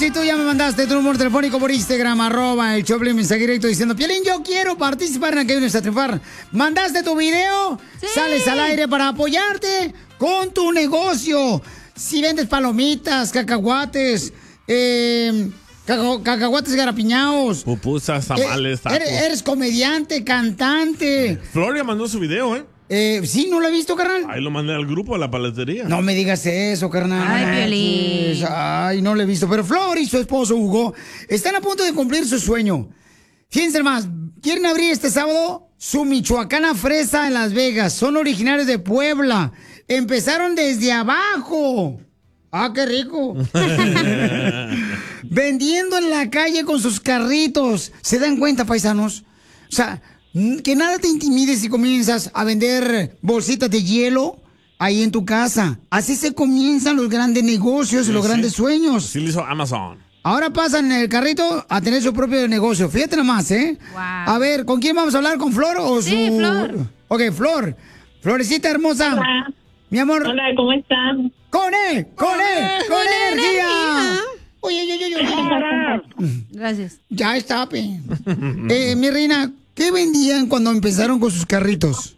si tú ya me mandaste tu número telefónico por Instagram, @el Choplin, mensaje directo diciendo, Piolín, yo quiero participar en aquello de triunfar. Mandaste tu video, sí, sales al aire para apoyarte con tu negocio. Si vendes palomitas, cacahuates, cacahuates garapiñados, pupusas, tamales, tacos. Eres comediante, cantante. Floria mandó su video, Sí, ¿no lo he visto, carnal? Ahí lo mandé al grupo, a la paletería. No me digas eso, carnal. Ay, Piolín. Ay, no lo he visto. Pero Flor y su esposo, Hugo, están a punto de cumplir su sueño. Fíjense más, quieren abrir este sábado su Michoacana Fresa en Las Vegas. Son originarios de Puebla. Empezaron desde abajo. ¡Ah, qué rico! Vendiendo en la calle con sus carritos. ¿Se dan cuenta, paisanos? O sea, que nada te intimide si comienzas a vender bolsitas de hielo ahí en tu casa. Así se comienzan los grandes negocios y los grandes sueños. Sí lo hizo Amazon. Ahora pasan en el carrito a tener su propio negocio. Fíjate nomás, ¿eh? Wow. A ver, ¿con quién vamos a hablar? ¿Con Flor o su...? Sí, Flor. Ok, Flor. Florecita hermosa. Hola. Mi amor. Hola, ¿cómo están? ¡Con energía! Oye. Gracias. Ya está, pe. Mi reina, ¿qué vendían cuando empezaron con sus carritos?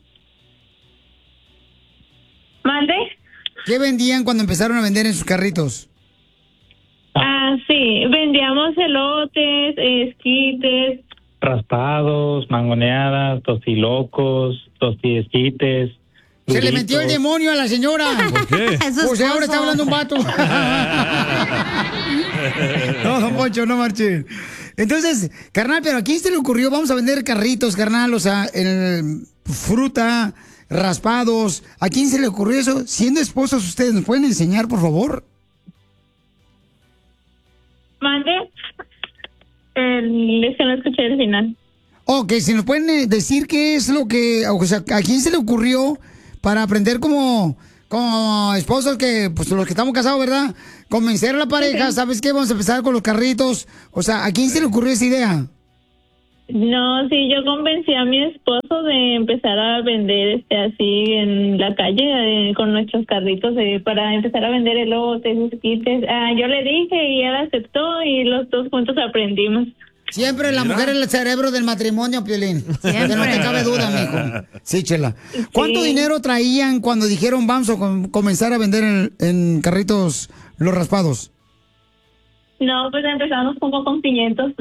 ¿Mande? ¿Qué vendían cuando empezaron a vender en sus carritos? Sí, vendíamos elotes, esquites. Raspados, mangoneadas, tostilocos, tostiesquites. Se le metió el demonio a la señora. ¿Por qué? Pues ahora está hablando un vato. No, don Poncho, no marche. Entonces, carnal, pero ¿a quién se le ocurrió? Vamos a vender carritos, carnal, o sea, fruta, raspados. ¿A quién se le ocurrió eso? Siendo esposos ustedes, ¿nos pueden enseñar, por favor? ¿Mande? Es que no escuché el final. Ok, si nos pueden decir qué es lo que, o sea, ¿a quién se le ocurrió para aprender como esposos que, pues los que estamos casados, ¿verdad? Convencer a la pareja, ¿sabes qué? Vamos a empezar con los carritos. O sea, ¿a quién se le ocurrió esa idea? No, sí, yo convencí a mi esposo de empezar a vender así en la calle con nuestros carritos para empezar a vender elotes, esquites. Yo le dije y él aceptó y los dos juntos aprendimos. Siempre la mujer es el cerebro del matrimonio, Piolín. Que no te cabe duda, mijo. Sí, Chela. ¿Cuánto dinero traían cuando dijeron vamos a comenzar a vender en carritos los raspados? No, pues empezamos como con $500.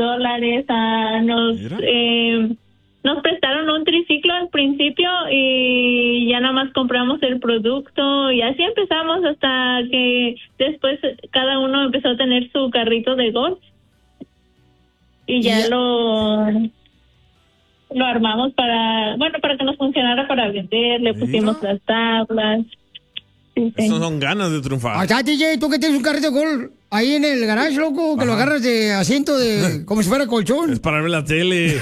Nos prestaron un triciclo al principio y ya nada más compramos el producto y así empezamos hasta que después cada uno empezó a tener su carrito de golf y ya lo armamos para que nos funcionara para vender, le pusimos las tablas. Sí. Esas son ganas de triunfar. Acá, DJ, tú que tienes un carrito de golf ahí en el garage, loco, que lo agarras de asiento de como si fuera colchón. Es para ver la tele.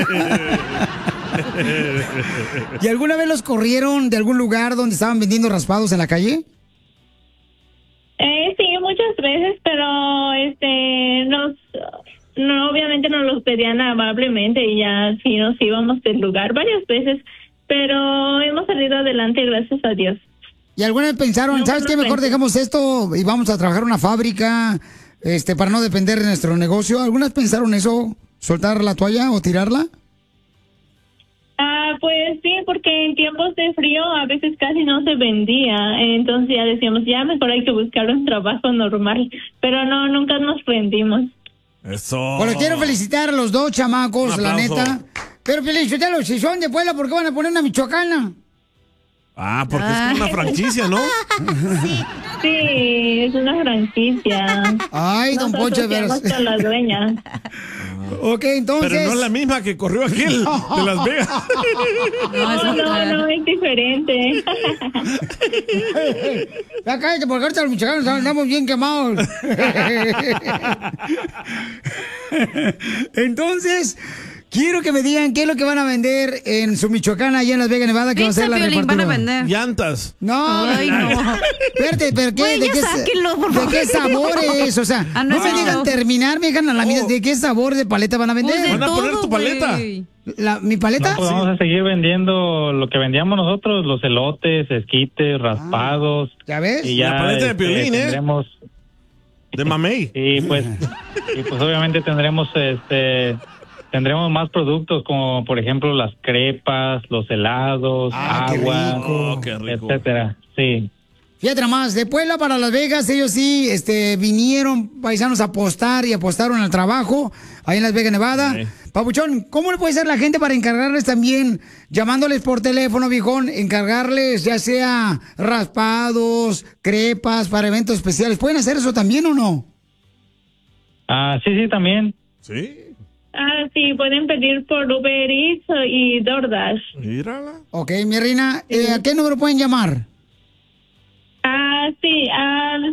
¿Y alguna vez los corrieron de algún lugar donde estaban vendiendo raspados en la calle? Sí, muchas veces, pero obviamente nos los pedían amablemente y ya sí nos íbamos del lugar varias veces, pero hemos salido adelante gracias a Dios. ¿Y alguna vez pensaron, ¿sabes qué? Mejor dejamos esto y vamos a trabajar en una fábrica para no depender de nuestro negocio? ¿Algunas pensaron eso? ¿Soltar la toalla o tirarla? Pues sí, porque en tiempos de frío a veces casi no se vendía, entonces ya decíamos, ya mejor hay que buscar un trabajo normal, pero no, nunca nos rendimos. Eso. Bueno, quiero felicitar a los dos chamacos, la neta. Pero felicitarlos, si son de Puebla, ¿por qué van a poner una michoacana? Porque es como una franquicia, ¿no? Sí, es una franquicia. Ay, don Poncho, de veras. Con la dueña. Ok, entonces... Pero no es la misma que corrió aquel de Las Vegas. No, es diferente. Ya cállate, porque ahorita los michoacanos andamos bien quemados. Entonces, quiero que me digan qué es lo que van a vender en su Michoacana, allá en Las Vegas, Nevada, que va a ser la repartura. Van a vender Llantas. No. Ay, no. Espérate, ¿pero qué? Güey, ¿De qué sabores? O sea, no me digan terminar, me dejan a la mía. ¿De qué sabor de paleta van a vender? Pues Van a poner tu paleta. ¿Mi paleta? No, pues vamos a seguir vendiendo lo que vendíamos nosotros, los elotes, esquites, raspados. ¿Ya ves? Y ya La paleta de Piolín, tendremos... De mamey. Y pues obviamente tendremos más productos como por ejemplo las crepas, los helados, agua, qué rico. etcétera. Sí. Fíjate más, de Puebla para Las Vegas, ellos sí vinieron paisanos a apostar y apostaron al trabajo ahí en Las Vegas, Nevada. Sí. Papuchón, ¿cómo le puede hacer la gente para encargarles también, llamándoles por teléfono, viejón, encargarles ya sea raspados, crepas para eventos especiales? ¿Pueden hacer eso también o no? Sí, también. ¿Sí? Sí, pueden pedir por Uber Eats y DoorDash. Mírala. Ok, mi reina, ¿a qué número pueden llamar? Sí, al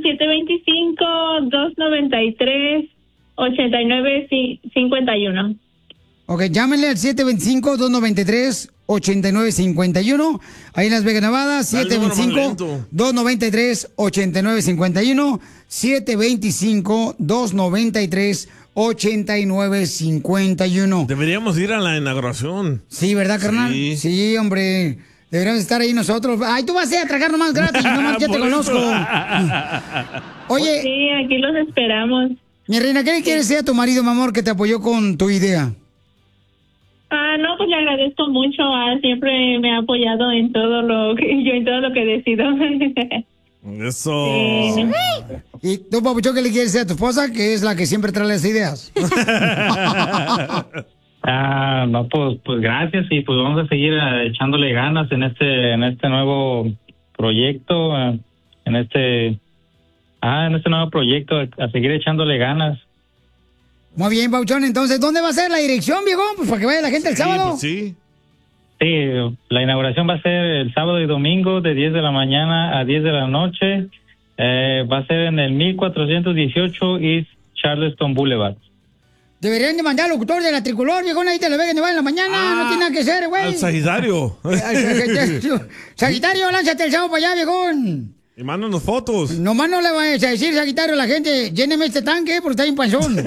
725-293-8951. Ok, llámenle al 725-293-8951. Ahí en Las Vegas, Nevada. 725-293-8951. 725-293-8951. Deberíamos ir a la inauguración. Sí, ¿verdad, carnal? Sí, hombre. Deberíamos estar ahí nosotros. Ay, tú vas a ir a tragar nomás gratis. Nomás ya te conozco. Oye. Sí, aquí los esperamos. Mi reina, ¿qué le quieres decir a tu marido, mi amor, que te apoyó con tu idea? No, pues le agradezco mucho. Siempre me ha apoyado en todo lo que decido. Eso. Sí. ¿Y tú, papuchón, qué le quieres decir a tu esposa, que es la que siempre trae las ideas? No, pues gracias y pues vamos a seguir echándole ganas en este nuevo proyecto, en este nuevo proyecto, a seguir echándole ganas. Muy bien, papuchón, entonces, ¿dónde va a ser la dirección, viejo? Pues para que vaya la gente el sábado. Pues sí. Sí, la inauguración va a ser el sábado y domingo de 10 de la mañana a 10 de la noche. Va a ser en el 1418 East Charleston Boulevard. Deberían de mandar al locutor de la Tricolor, viejo, ahí te la ve que va en la mañana, no tiene nada que hacer, güey. Al Sagitario. Sagitario, lánzate el sábado para allá, viejón. Y mándanos fotos. Nomás no le vayas a decir, Sagitario, a la gente, lléneme este tanque porque está bien panzón.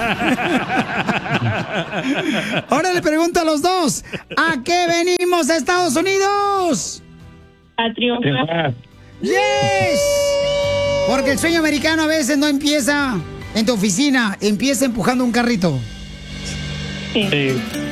Ahora le pregunto a los dos, ¿a qué venimos a Estados Unidos? A triunfar. ¡Yes! Porque el sueño americano a veces no empieza en tu oficina, empieza empujando un carrito. Sí. Sí.